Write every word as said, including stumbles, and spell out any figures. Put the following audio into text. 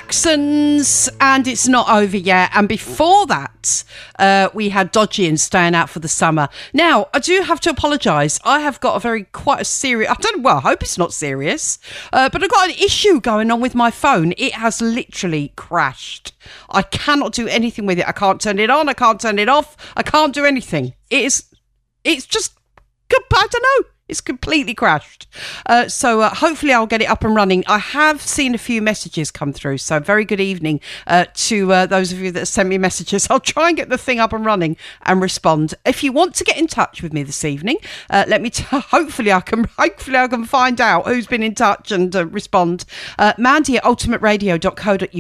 Jacksons, and it's not over yet. And before that, uh, we had Dodgy and Staying Out for the Summer. Now, I do have to apologise. I have got a very quite a serious. I don't. Well, I hope it's not serious, uh, but I've got an issue going on with my phone. It has literally crashed. I cannot do anything with it. I can't turn it on. I can't turn it off. I can't do anything. It is. It's just. I don't know. It's completely crashed. Uh, so uh, hopefully I'll get it up and running. I have seen a few messages come through. So very good evening uh, to uh, those of you that sent me messages. I'll try and get the thing up and running and respond. If you want to get in touch with me this evening, uh, let me. T- hopefully I can. Hopefully I can find out who's been in touch and uh, respond. Uh, Mandy at ultimate radio dot co dot uk.